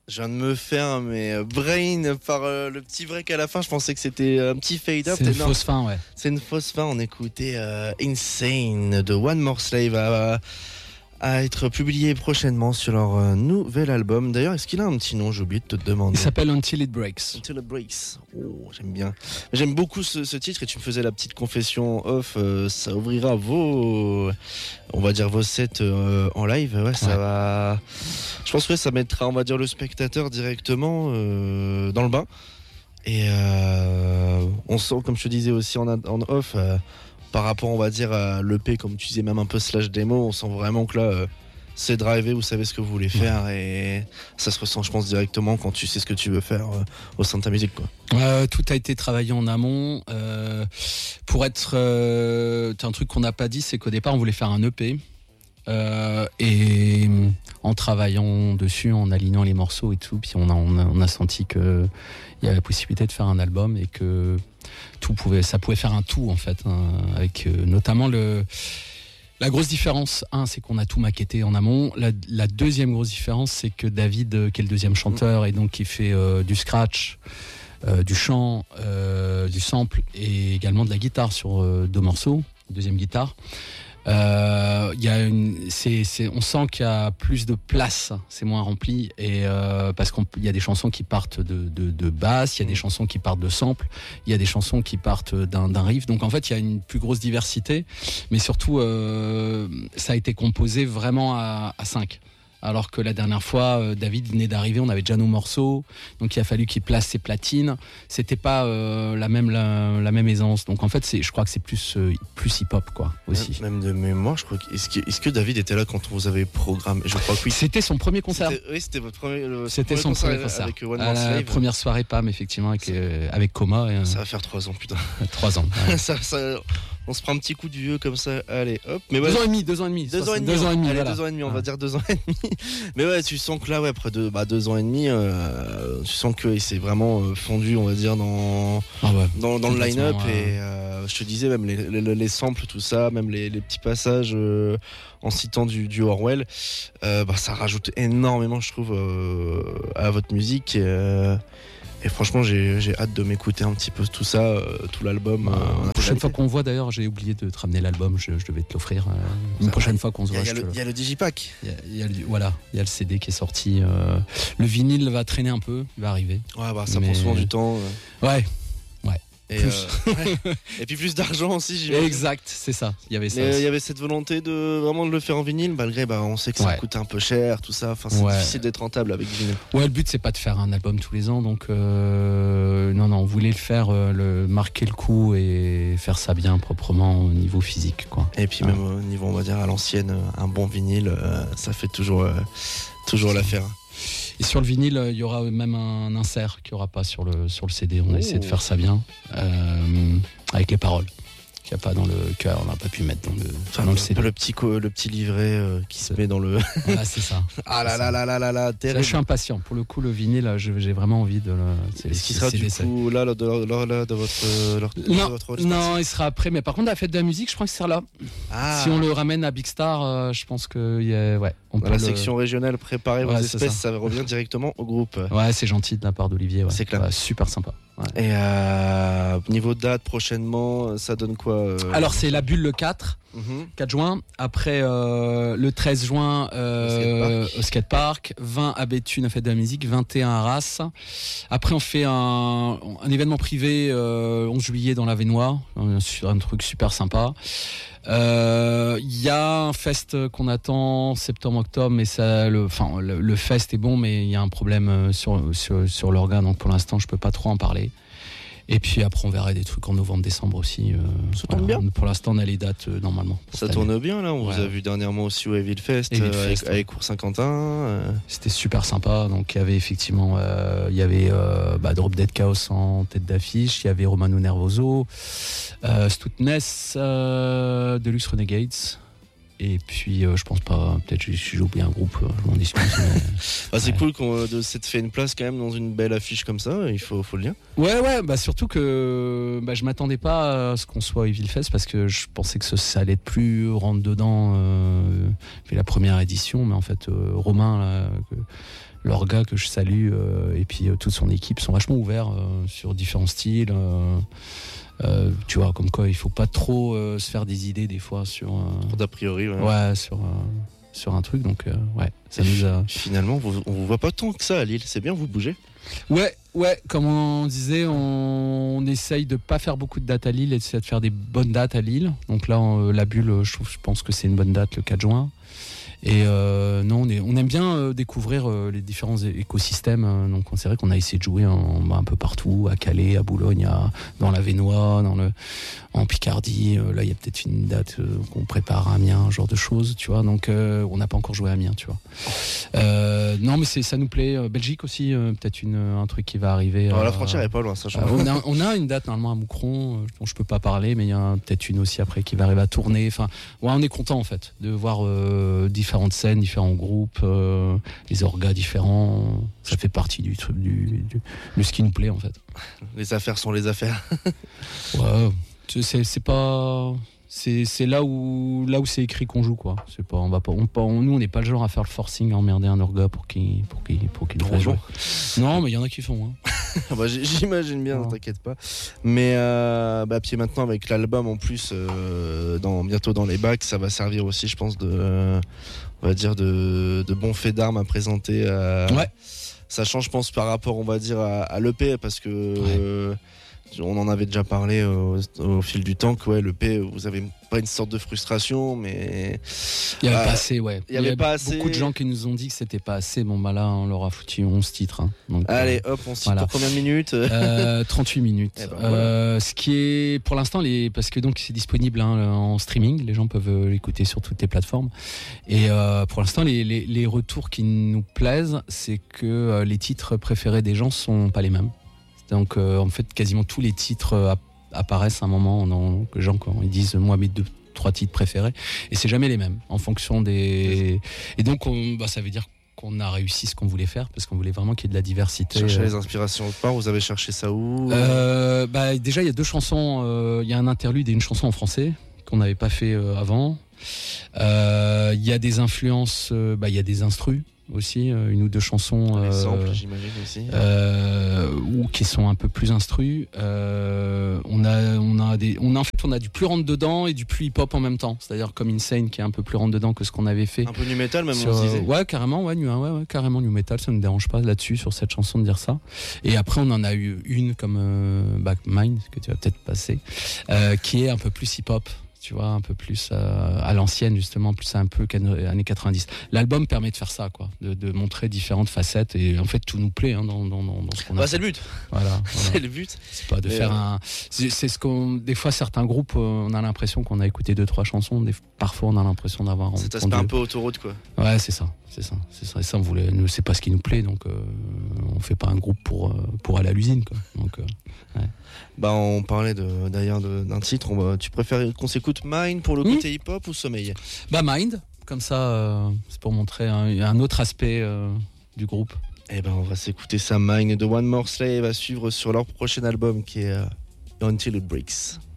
Je viens de me faire brain par le petit break à la fin. Je pensais que c'était un petit fade up. C'est une fausse fin, ouais. C'est une fausse fin. On écoutait Insane de One More Slave à être publié prochainement sur leur nouvel album. D'ailleurs, est-ce qu'il a un petit nom? J'ai oublié de te demander. Il s'appelle Until It Breaks. Until It Breaks. Oh, j'aime bien. J'aime beaucoup ce titre et tu me faisais la petite confession off. Ça ouvrira vos sets en live. Ouais, ça va. Je pense que ça mettra, on va dire, le spectateur directement dans le bain. Et on sent, comme je te disais aussi en off, par rapport, on va dire, à l'EP, comme tu disais, même un peu slash démo, on sent vraiment que là, c'est drivé, vous savez ce que vous voulez faire et ça se ressent, je pense, directement quand tu sais ce que tu veux faire au sein de ta musique, quoi. Tout a été travaillé en amont. Pour être... un truc qu'on n'a pas dit, c'est qu'au départ, on voulait faire un EP. Et en travaillant dessus, en alignant les morceaux et tout, puis on a senti qu'il y avait la possibilité de faire un album et que ça pouvait faire un tout en fait, hein, avec notamment la grosse différence, c'est qu'on a tout maquetté en amont. La deuxième grosse différence, c'est que David, qui est le deuxième chanteur et donc qui fait du scratch, du chant, du sample et également de la guitare sur 2 morceaux, deuxième guitare. On sent qu'il y a plus de place, c'est moins rempli et parce qu'il y a des chansons qui partent de basse, il y a des chansons qui partent de sample, il y a des chansons qui partent d'un riff. Donc en fait, il y a une plus grosse diversité, mais surtout ça a été composé vraiment à 5. Alors que la dernière fois, David venait d'arriver, on avait déjà nos morceaux, donc il a fallu qu'il place ses platines. C'était pas la même aisance. Donc en fait, je crois que c'est plus hip-hop, quoi, aussi. Même de mémoire, je crois est-ce que David était là quand vous avez programmé? Je crois que oui. C'était son premier concert. C'était votre premier. C'était son premier concert. Avec One More Slave. La première soirée PAM, effectivement, avec Coma. Ça va faire 3 ans, putain. 3 ans. Ouais. On se prend un petit coup de vieux comme ça, allez, hop. Mais ouais, 2 ans et demi. 2 ans et demi. Allez, Voilà. 2 ans et demi, on va dire 2 ans et demi. Mais ouais, tu sens que là, après 2 ans et demi, tu sens qu'il s'est vraiment fondu, on va dire, dans le line-up. Et je te disais, même les samples, tout ça, même les petits passages en citant du Orwell, ça rajoute énormément, je trouve, à votre musique. Et franchement, j'ai hâte de m'écouter un petit peu tout ça, tout l'album. La prochaine fois qu'on voit, d'ailleurs, j'ai oublié de te ramener l'album, je devais te l'offrir. Une prochaine fois qu'on se voit. Il y a le Digipack. Il y a le CD qui est sorti. Le vinyle va traîner un peu, il va arriver. Ouais, ça prend souvent du temps. Ouais. Et, et puis plus d'argent aussi, j'imagine. Exact, c'est ça. Il y avait ça. Il y avait cette volonté de vraiment de le faire en vinyle, malgré on sait que ça coûte un peu cher, tout ça. Enfin, c'est difficile d'être rentable avec vinyle. Ouais, le but c'est pas de faire un album tous les ans, donc non, on voulait le faire, marquer le coup et faire ça bien proprement au niveau physique, quoi. Et puis même au niveau, on va dire à l'ancienne, un bon vinyle, ça fait toujours l'affaire. Et sur le vinyle, il y aura même un insert qu'il n'y aura pas sur le CD. On a essayé de faire ça bien, avec les paroles qu'il n'y a pas dans le cœur. On n'a pas pu mettre dans le CD. Le petit livret qui se met dans le... Voilà, c'est ça. Ah là là là là là là, terrible. Là, je suis impatient. Pour le coup, le vinyle, j'ai vraiment envie de le... Est-ce qu'il sera du coup là de votre... Non, il sera après. Mais par contre, à la fête de la musique, je crois que ce sera là. Si on le ramène à Big Star, je pense que... on dans la section régionale, préparez vos espèces, ça revient directement au groupe. Ouais, c'est gentil de la part d'Olivier. Ouais. C'est clair. Super sympa. Ouais. Et niveau date, prochainement, ça donne quoi Alors, c'est la Bulle le 4 juin. Après, le 13 juin, au skatepark. 20 à Béthune, à Fête de la musique. 21 à Arras. Après, on fait un événement privé 11 juillet dans la Vénois. Un truc super sympa. Il y a un fest qu'on attend septembre-octobre, mais le fest est bon, mais il y a un problème sur l'organe, donc pour l'instant je peux pas trop en parler. Et puis après on verra des trucs en novembre-décembre aussi. Ça tourne bien. Pour l'instant on a les dates normalement. Ça tourne bien là, on vous a vu dernièrement aussi au Evil Fest, avec Cours Saint-Quentin. C'était super sympa, donc il y avait effectivement Drop Dead Chaos en tête d'affiche, il y avait Romano Nervoso, Stoutness, Deluxe Renegades. Et puis je pense pas, peut-être j'ai oublié un groupe, je m'en excuse. Mais... c'est cool de s'être fait une place quand même dans une belle affiche comme ça, il faut le dire. Ouais, bah surtout que je m'attendais pas à ce qu'on soit au Evil Fest parce que je pensais que ça allait être plus rentre dedans puis la première édition, mais en fait Romain là, l'orga que je salue et puis toute son équipe sont vachement ouverts sur différents styles. Tu vois, comme quoi il faut pas trop se faire des idées des fois sur d'a priori sur un truc, donc ça nous a... Finalement on vous voit pas tant que ça à Lille, c'est bien, vous bougez. Ouais, comme on disait, on essaye de pas faire beaucoup de dates à Lille et d'essayer de faire des bonnes dates à Lille. Donc là la Bulle, je pense que c'est une bonne date le 4 juin. Et non, on aime bien découvrir les différents écosystèmes. Donc c'est vrai qu'on a essayé de jouer un peu partout, à Calais, à Boulogne, dans la Vénois, en Picardie. Là, il y a peut-être une date qu'on prépare à Amiens, genre de choses, tu vois. Donc on n'a pas encore joué à Amiens, tu vois. Non, mais ça nous plaît. Belgique aussi, peut-être un truc qui va arriver. La frontière est pas loin, ça. On a une date normalement à Moucron dont je peux pas parler, mais il y a peut-être une aussi après qui va arriver à tourner. Enfin, on est content en fait de voir différentes scènes, différents groupes, les orgas différents. Ça fait partie du truc, de ce qui nous plaît en fait. Les affaires sont les affaires. Ouais, c'est pas. C'est là où c'est écrit qu'on joue quoi. C'est pas, nous on n'est pas le genre à faire le forcing, à emmerder un orga pour qu'il le fasse jouer. Non, mais il y en a qui font. Hein. J'imagine bien, t'inquiète pas. Mais puis maintenant avec l'album en plus, bientôt dans les bacs, ça va servir aussi, je pense, de bons faits d'armes à présenter. Ouais. Ça change, je pense, par rapport, on va dire, à l'EP, parce que. On en avait déjà parlé au fil du temps que l'EP, vous avez pas une sorte de frustration, mais il y avait pas assez, il y avait pas assez. Beaucoup de gens qui nous ont dit que c'était pas assez. Bon bah là on leur a foutu 11 titres. Hein. Donc, allez hop, on cite pour combien de minutes 38 minutes. Ce qui est pour l'instant parce que donc c'est disponible en streaming, les gens peuvent l'écouter sur toutes les plateformes. Et pour l'instant les retours qui nous plaisent, c'est que les titres préférés des gens sont pas les mêmes. Donc en fait quasiment tous les titres apparaissent à un moment dans les gens quand ils disent moi mes 2-3 titres préférés, et c'est jamais les mêmes en fonction des... Et donc ça veut dire qu'on a réussi ce qu'on voulait faire, parce qu'on voulait vraiment qu'il y ait de la diversité. Chercher les inspirations autre part, vous avez cherché ça où Déjà il y a 2 chansons, il y a un interlude et une chanson en français qu'on n'avait pas fait avant. Il y a des influences, il y a des instrus aussi, 1 ou 2 chansons j'imagine aussi, ou qui sont un peu plus instrus. On a du plus rentre dedans et du plus hip hop en même temps, c'est-à-dire comme Insane qui est un peu plus rentre dedans que ce qu'on avait fait, un peu nu metal même, on se disait. Ouais, carrément, carrément nu metal, ça ne me dérange pas là-dessus sur cette chanson de dire ça. Et après on en a eu une comme Mine, que tu vas peut-être passer, qui est un peu plus hip hop, tu vois, un peu plus à l'ancienne, justement, plus un peu années 90. L'album permet de faire ça, quoi, de montrer différentes facettes, et en fait tout nous plaît dans ce qu'on a. C'est le but. Voilà. C'est le but. C'est pas de faire c'est ce qu'on, des fois certains groupes, on a l'impression qu'on a écouté 2-3 chansons, parfois on a l'impression d'avoir. Cet aspect un peu autoroute, quoi. Ouais, c'est ça. Et ça, c'est pas ce qui nous plaît, donc on fait pas un groupe pour aller à l'usine, quoi. Donc, ouais. On parlait d'ailleurs d'un titre. Tu préfères qu'on s'écoute Mind pour le côté hip-hop ou Sommeil ? Mind, comme ça, c'est pour montrer un autre aspect du groupe. On va s'écouter ça. Mind de One More Slave à suivre sur leur prochain album qui est Until It Breaks.